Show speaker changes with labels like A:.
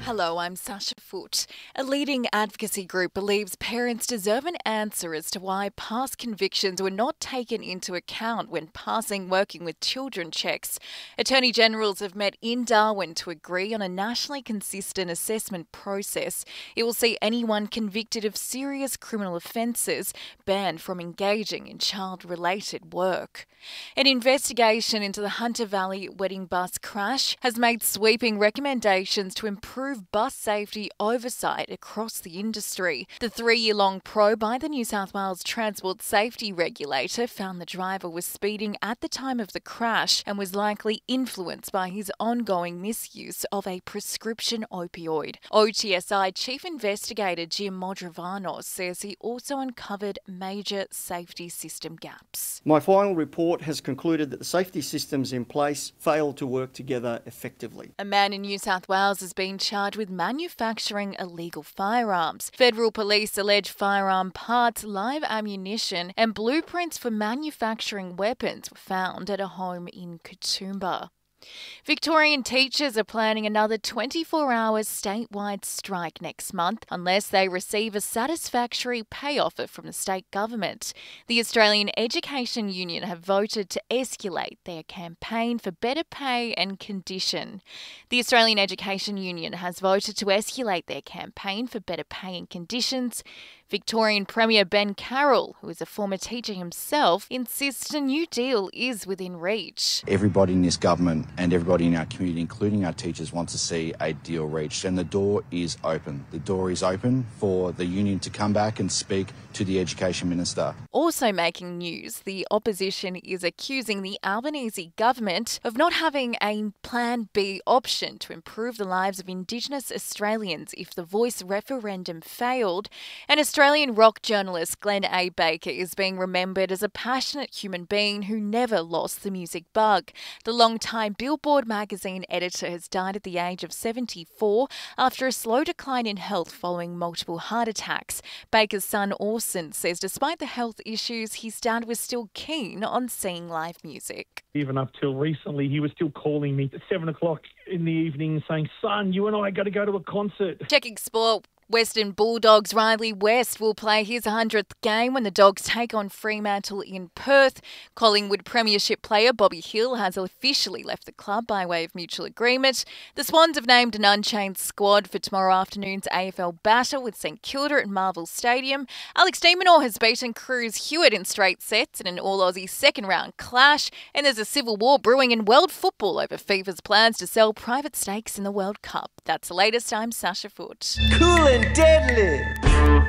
A: Hello, I'm Sasha Foote. A leading advocacy group believes parents deserve an answer as to why past convictions were not taken into account when passing working with children checks. Attorney Generals have met in Darwin to agree on a nationally consistent assessment process. It will see anyone convicted of serious criminal offences banned from engaging in child-related work. An investigation into the Hunter Valley wedding bus crash has made sweeping recommendations to improve bus safety oversight across the industry. The 3-year-long probe by the New South Wales Transport Safety Regulator found the driver was speeding at the time of the crash and was likely influenced by his ongoing misuse of a prescription opioid. OTSI Chief Investigator Jim Modravanos says he also uncovered major safety system gaps.
B: My final report has concluded that the safety systems in place failed to work together effectively.
A: A man in New South Wales has been charged with manufacturing illegal firearms. Federal police allege firearm parts, live ammunition and blueprints for manufacturing weapons were found at a home in Katoomba. Victorian teachers are planning another 24-hour statewide strike next month unless they receive a satisfactory pay offer from the state government. The Australian Education Union have voted to escalate their campaign for better pay and condition. The Australian Education Union has voted to escalate their campaign for better pay and conditions. Victorian Premier Ben Carroll, who is a former teacher himself, insists a new deal is within reach.
C: Everybody in this government and everybody in our community, including our teachers, wants to see a deal reached, and the door is open. The door is open for the union to come back and speak to the Education Minister.
A: Also making news, the opposition is accusing the Albanese government of not having a Plan B option to improve the lives of Indigenous Australians if the Voice referendum failed. And Australian rock journalist Glenn A. Baker is being remembered as a passionate human being who never lost the music bug. The longtime Billboard magazine editor has died at the age of 74 after a slow decline in health following multiple heart attacks. Baker's son Orson says despite the health issues, his dad was still keen on seeing live music.
D: Even up till recently, he was still calling me at 7 o'clock in the evening saying, "Son, you and I got to go to a concert."
A: Checking sport. Western Bulldogs Riley West will play his 100th game when the Dogs take on Fremantle in Perth. Collingwood Premiership player Bobby Hill has officially left the club by way of mutual agreement. The Swans have named an unchanged squad for tomorrow afternoon's AFL battle with St Kilda at Marvel Stadium. Alex de Minaur has beaten Cruz Hewitt in straight sets in an All-Aussie second-round clash. And there's a civil war brewing in world football over FIFA's plans to sell private stakes in the World Cup. That's the latest. I'm Sasha Foote.
E: Cool and deadly.